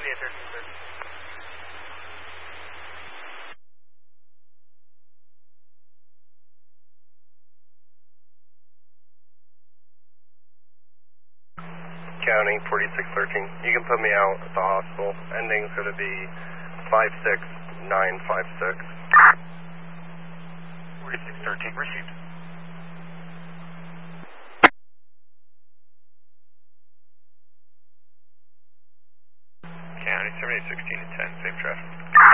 County 4613. You can put me out at the hospital. Ending's going to be 56956. 4613 received. County 7816 to 10, same traffic.